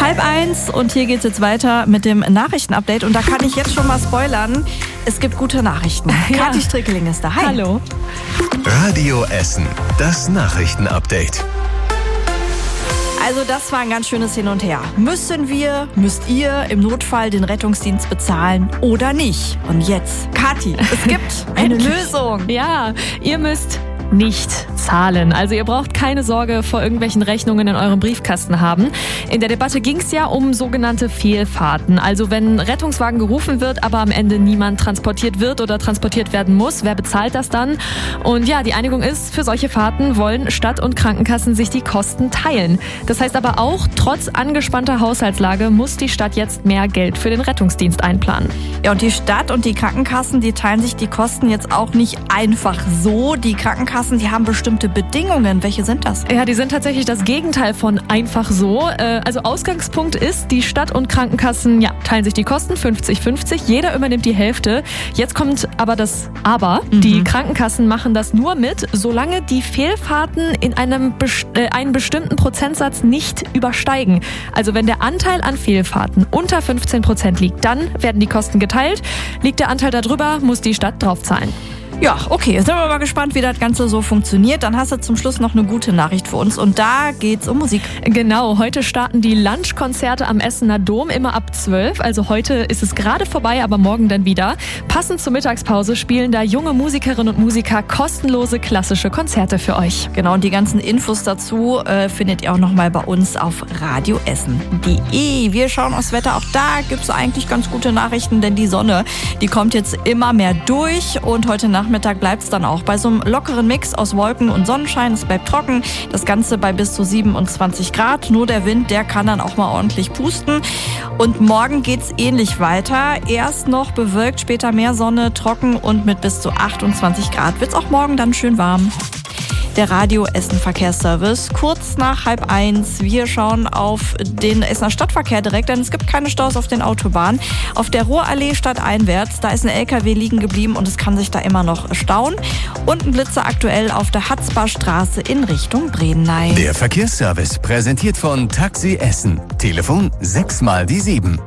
12:30 und hier geht es jetzt weiter mit dem Nachrichtenupdate. Und da kann ich jetzt schon mal spoilern, es gibt gute Nachrichten. Ja. Kathi Strickeling ist da. Hi. Hallo. Radio Essen, das Nachrichtenupdate. Also das war ein ganz schönes Hin und Her. Müsst ihr im Notfall den Rettungsdienst bezahlen oder nicht? Und jetzt, Kathi, es gibt eine Lösung. Ja, ihr müsst nicht zahlen. Also ihr braucht keine Sorge vor irgendwelchen Rechnungen in eurem Briefkasten haben. In der Debatte ging es ja um sogenannte Fehlfahrten. Also wenn Rettungswagen gerufen wird, aber am Ende niemand transportiert wird oder transportiert werden muss, wer bezahlt das dann? Und ja, die Einigung ist, für solche Fahrten wollen Stadt und Krankenkassen sich die Kosten teilen. Das heißt aber auch, trotz angespannter Haushaltslage muss die Stadt jetzt mehr Geld für den Rettungsdienst einplanen. Ja, und die Stadt und die Krankenkassen, die teilen sich die Kosten jetzt auch nicht einfach so. Die Krankenkassen, die haben bestimmte Bedingungen. Welche sind das? Ja, die sind tatsächlich das Gegenteil von einfach so. Also Ausgangspunkt ist, die Stadt und Krankenkassen teilen sich die Kosten 50-50. Jeder übernimmt die Hälfte. Jetzt kommt aber das Aber. Die Krankenkassen machen das nur mit, solange die Fehlfahrten in einen bestimmten Prozentsatz nicht übersteigen. Also wenn der Anteil an Fehlfahrten unter 15% liegt, dann werden die Kosten geteilt. Liegt der Anteil darüber, muss die Stadt draufzahlen. Ja, okay, jetzt sind wir mal gespannt, wie das Ganze so funktioniert. Dann hast du zum Schluss noch eine gute Nachricht für uns und da geht's um Musik. Genau, heute starten die Lunchkonzerte am Essener Dom immer ab 12. Also heute ist es gerade vorbei, aber morgen dann wieder. Passend zur Mittagspause spielen da junge Musikerinnen und Musiker kostenlose klassische Konzerte für euch. Genau, und die ganzen Infos dazu findet ihr auch nochmal bei uns auf radioessen.de. Wir schauen aufs Wetter, auch da gibt's eigentlich ganz gute Nachrichten, denn die Sonne, die kommt jetzt immer mehr durch und heute Nachmittag bleibt es dann auch bei so einem lockeren Mix aus Wolken und Sonnenschein. Es bleibt trocken, das Ganze bei bis zu 27 Grad. Nur der Wind, der kann dann auch mal ordentlich pusten. Und morgen geht's ähnlich weiter. Erst noch bewölkt, später mehr Sonne, trocken und mit bis zu 28 Grad wird's auch morgen dann schön warm. Der Radio Essen Verkehrsservice, kurz nach 12:30. Wir schauen auf den Essener Stadtverkehr direkt, denn es gibt keine Staus auf den Autobahnen. Auf der Ruhrallee stadteinwärts, da ist ein LKW liegen geblieben und es kann sich da immer noch stauen. Und ein Blitzer aktuell auf der Hatzbarstraße in Richtung Bredeney. Der Verkehrsservice präsentiert von Taxi Essen. Telefon 6x7.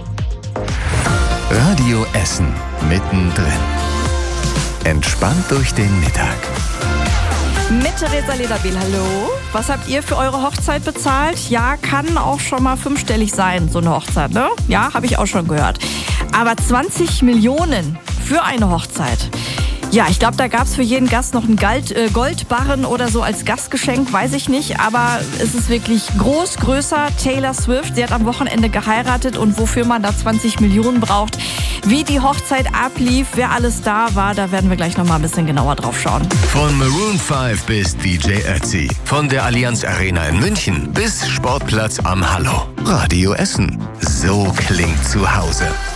Radio Essen, mittendrin. Entspannt durch den Mittag. Mit Theresa Lederbiel, hallo. Was habt ihr für eure Hochzeit bezahlt? Ja, kann auch schon mal fünfstellig sein, so eine Hochzeit, ne? Ja, habe ich auch schon gehört. Aber 20 Millionen für eine Hochzeit. Ja, ich glaube, da gab es für jeden Gast noch einen Goldbarren oder so als Gastgeschenk, weiß ich nicht. Aber es ist wirklich groß, größer. Taylor Swift, sie hat am Wochenende geheiratet und wofür man da 20 Millionen braucht. Wie die Hochzeit ablief, wer alles da war, da werden wir gleich noch mal ein bisschen genauer drauf schauen. Von Maroon 5 bis DJ Ötzi. Von der Allianz Arena in München bis Sportplatz am Hallo. Radio Essen. So klingt zu Hause.